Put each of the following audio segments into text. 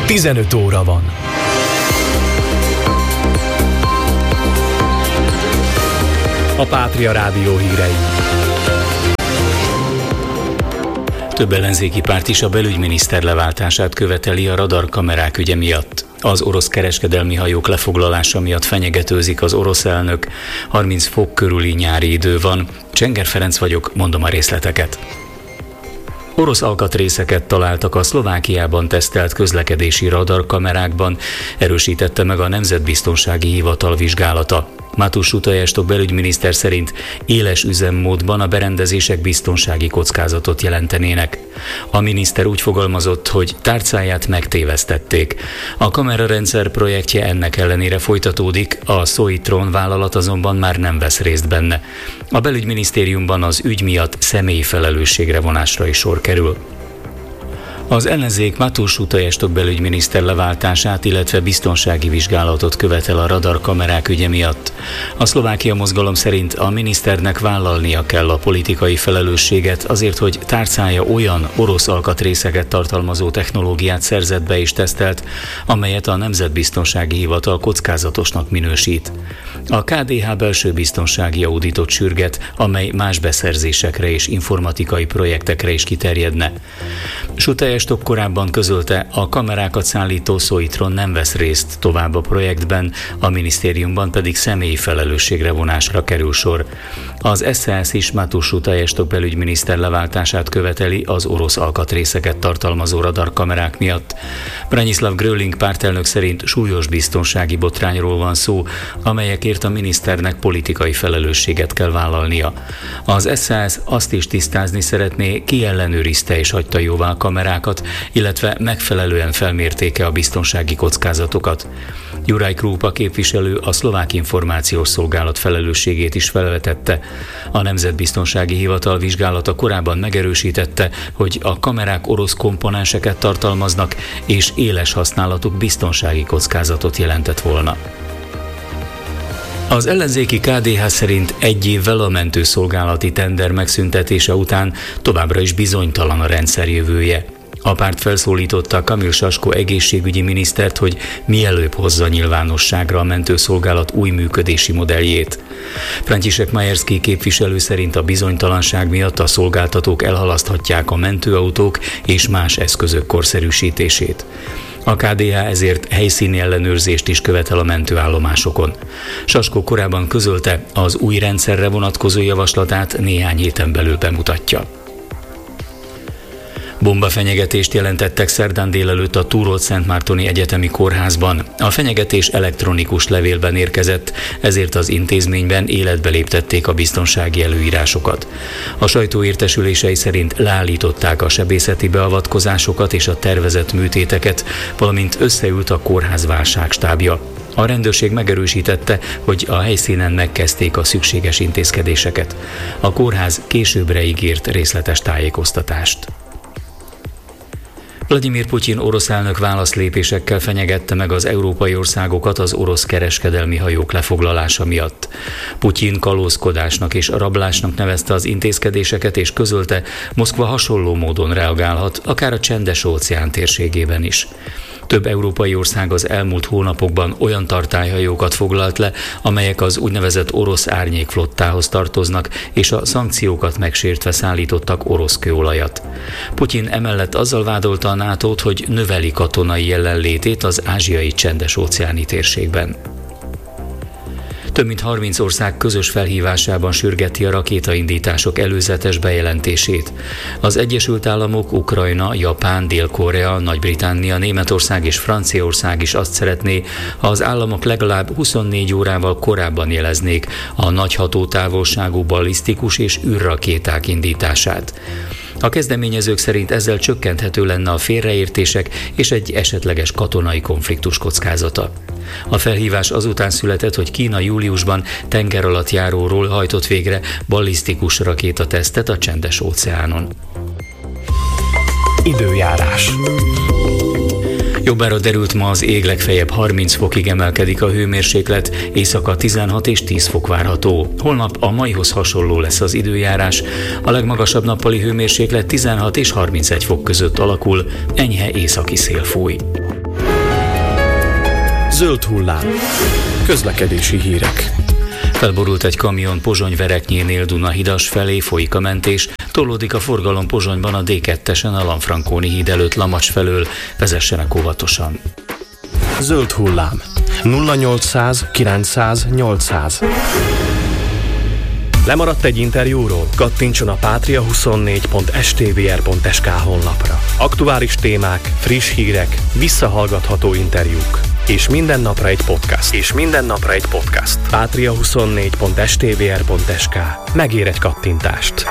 15 óra van. A Pátria Rádió hírei. Több ellenzéki párt is a belügyminiszter leváltását követeli a radarkamerák ügye miatt. Az orosz kereskedelmi hajók lefoglalása miatt fenyegetőzik az orosz elnök. 30 fok körüli nyári idő van. Csenger Ferenc vagyok, mondom a részleteket. Orosz alkatrészeket találtak a Szlovákiában tesztelt közlekedési radarkamerákban, erősítette meg a Nemzetbiztonsági Hivatal vizsgálata. Matus Sutajestok belügyminiszter szerint éles üzemmódban a berendezések biztonsági kockázatot jelentenének. A miniszter úgy fogalmazott, hogy tárcáját megtévesztették. A kamerarendszer projektje ennek ellenére folytatódik, a Soitron vállalat azonban már nem vesz részt benne. A belügyminisztériumban az ügy miatt személyi felelősségre vonásra is sor kerül. Az ellenzék Matus Sutajestok belügyminiszter leváltását, illetve biztonsági vizsgálatot követel a radarkamerák ügye miatt. A Szlovákia mozgalom szerint a miniszternek vállalnia kell a politikai felelősséget azért, hogy tárcája olyan orosz alkatrészeket tartalmazó technológiát szerzett be és tesztelt, amelyet a Nemzetbiztonsági Hivatal kockázatosnak minősít. A KDH belső biztonsági auditot sürget, amely más beszerzésekre és informatikai projektekre is kiterjedne. Sutajestok korábban közölte, a kamerákat szállító Soitron nem vesz részt tovább a projektben, a minisztériumban pedig személyi felelősségre vonásra kerül sor. Az SZSZ is Matus Sutajestok belügyminiszter leváltását követeli az orosz alkatrészeket tartalmazó radarkamerák miatt. Branislav Gröling pártelnök szerint súlyos biztonsági botrányról van szó, amelyekért a miniszternek politikai felelősséget kell vállalnia. Az SZSZ azt is tisztázni szeretné, ki ellenőrizte és hagyta jóvá a kamerákat, illetve megfelelően felmértéke a biztonsági kockázatokat. Juraj Krupa képviselő a Szlovák Információs Szolgálat felelősségét is felvetette. A Nemzetbiztonsági Hivatal vizsgálata korábban megerősítette, hogy a kamerák orosz komponenseket tartalmaznak, és éles használatuk biztonsági kockázatot jelentett volna. Az ellenzéki KDH szerint egy évvel a mentőszolgálati tender megszüntetése után továbbra is bizonytalan a rendszer jövője. A párt felszólította Kamil Sasko egészségügyi minisztert, hogy mielőbb hozza nyilvánosságra a mentőszolgálat új működési modelljét. František Majerski képviselő szerint a bizonytalanság miatt a szolgáltatók elhalaszthatják a mentőautók és más eszközök korszerűsítését. A KDH ezért helyszíni ellenőrzést is követel a mentőállomásokon. Sasko korábban közölte, az új rendszerre vonatkozó javaslatát néhány héten belül bemutatja. Bombafenyegetést jelentettek szerdán délelőtt a Túrót-Szentmártoni Egyetemi Kórházban. A fenyegetés elektronikus levélben érkezett, ezért az intézményben életbe léptették a biztonsági előírásokat. A sajtó értesülései szerint leállították a sebészeti beavatkozásokat és a tervezett műtéteket, valamint összeült a kórház válságstábja. A rendőrség megerősítette, hogy a helyszínen megkezdték a szükséges intézkedéseket. A kórház későbbre ígért részletes tájékoztatást. Vladimir Putyin orosz elnök válaszlépésekkel fenyegette meg az európai országokat az orosz kereskedelmi hajók lefoglalása miatt. Putyin kalózkodásnak és rablásnak nevezte az intézkedéseket, és közölte, Moszkva hasonló módon reagálhat, akár a Csendes-óceán térségében is. Több európai ország az elmúlt hónapokban olyan tartályhajókat foglalt le, amelyek az úgynevezett orosz árnyékflottához tartoznak, és a szankciókat megsértve szállítottak orosz kőolajat. Putyin emellett azzal vádolta a NATO-t, hogy növeli katonai jelenlétét az ázsiai Csendes-óceáni térségben. Több mint 30 ország közös felhívásában sürgeti a rakétaindítások előzetes bejelentését. Az Egyesült Államok, Ukrajna, Japán, Dél-Korea, Nagy-Britannia, Németország és Franciaország is azt szeretné, ha az államok legalább 24 órával korábban jeleznék a nagy hatótávolságú ballisztikus és űrrakéták indítását. A kezdeményezők szerint ezzel csökkenthető lenne a félreértések és egy esetleges katonai konfliktus kockázata. A felhívás azután született, hogy Kína júliusban tengeralattjáróról hajtott végre ballisztikus rakétatesztet a Csendes-óceánon. Időjárás. Jobbára derült, ma az ég, legfeljebb 30 fokig emelkedik a hőmérséklet, éjszaka 16 és 10 fok várható. Holnap a maihoz hasonló lesz az időjárás, a legmagasabb nappali hőmérséklet 16 és 31 fok között alakul, enyhe északi szél fúj. Zöld hullám. Közlekedési hírek. Felborult egy kamion Pozsony-Vereknyénél Dunahidas felé, folyik a mentés, tolódik a forgalom Pozsonyban a D2-esen a Lanfranconi híd előtt Lamacs felől, vezessenek óvatosan. Zöld hullám. 0800 900 800. Lemaradt egy interjúról? Kattintson a patria24.stvr.sk honlapra. Aktuális témák, friss hírek, visszahallgatható interjúk. És minden napra egy podcast. Patria24.stvr.sk. Megér egy kattintást.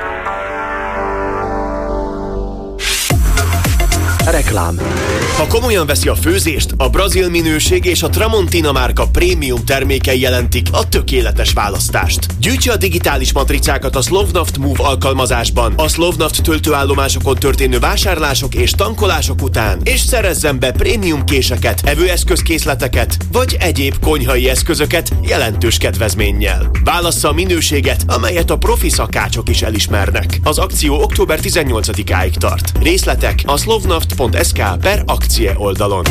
Reklám. Ha komolyan veszi a főzést, a Brazil minőség és a Tramontina márka prémium termékei jelentik a tökéletes választást. Gyűjtse a digitális matricákat a Slovnaft Move alkalmazásban, a Slovnaft töltőállomásokon történő vásárlások és tankolások után, és szerezzen be prémium késeket, evőeszközkészleteket, vagy egyéb konyhai eszközöket jelentős kedvezménnyel. Válassza a minőséget, amelyet a profi szakácsok is elismernek. Az akció október 18-áig tart. Részletek a slovnaft.sk/akcie oldalon.